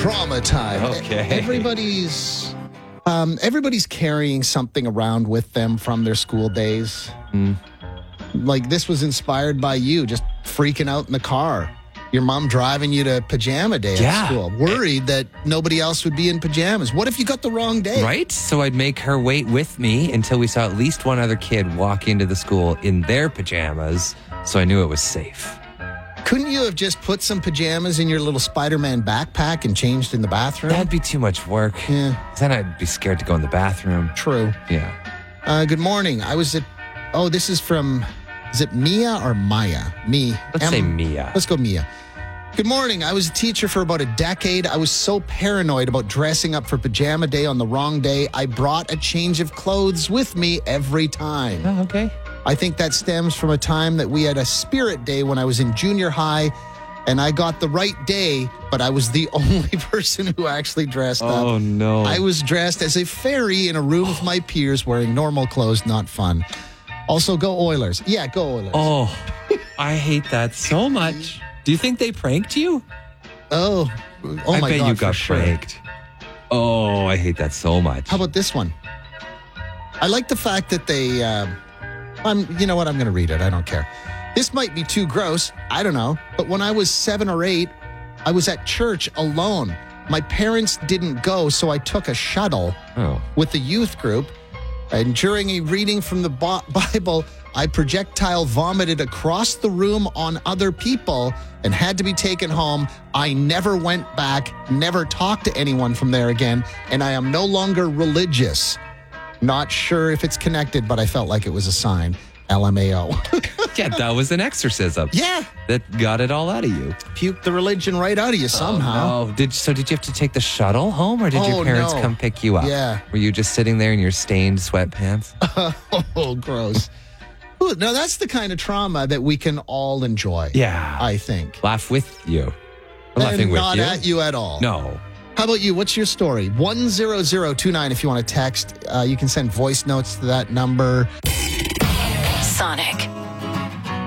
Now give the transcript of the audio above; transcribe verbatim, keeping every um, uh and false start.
trauma time. Okay. Everybody's um, everybody's carrying something around with them from their school days. Mm. Like this was inspired by you, just freaking out in the car. Your mom driving you to pajama day Yeah. at school, worried that nobody else would be in pajamas. What if you got the wrong day? Right? So I'd make her wait with me until we saw at least one other kid walk into the school in their pajamas, so I knew it was safe. Couldn't you have just put some pajamas in your little Spider-Man backpack and changed in the bathroom? That'd be too much work. Yeah. Then I'd be scared to go in the bathroom. True. Yeah. Uh, good morning. I was at, oh, this is from, is it Mia or Maya? Me. Let's M- say Mia. Let's go Mia. Good morning. I was a teacher for about a decade. I was so paranoid about dressing up for pajama day on the wrong day. I brought a change of clothes with me every time. Oh, okay. I think that stems from a time that we had a spirit day when I was in junior high, and I got the right day, but I was the only person who actually dressed up. Oh, no. I was dressed as a fairy in a room of my peers wearing normal clothes, not fun. Also, go Oilers. Yeah, go Oilers. Oh, I hate that so much. Do you think they pranked you? Oh, oh I my bet God, you for got sure. pranked. Oh, I hate that so much. How about this one? I like the fact that they, uh, I'm, you know what? I'm going to read it. I don't care. This might be too gross. I don't know. But when I was seven or eight, I was at church alone. My parents didn't go, so I took a shuttle Oh. with the youth group. And during a reading from the Bi- Bible, I projectile vomited across the room on other people and had to be taken home. I never went back, never talked to anyone from there again, and I am no longer religious. Not sure if it's connected, but I felt like it was a sign. L M A O. Yeah, that was an exorcism. Yeah. That got it all out of you. Puke the religion right out of you somehow. Oh, did so? Did you have to take the shuttle home, or did Oh, your parents no. come pick you up? Yeah. Were you just sitting there in your stained sweatpants? Oh, gross. Ooh, now, that's the kind of trauma that we can all enjoy. Yeah. I think. Laugh with you. I'm laughing And with not you. at you at all. No. How about you? What's your story? one zero zero two nine if you want to text. Uh, you can send voice notes to that number. Sonic.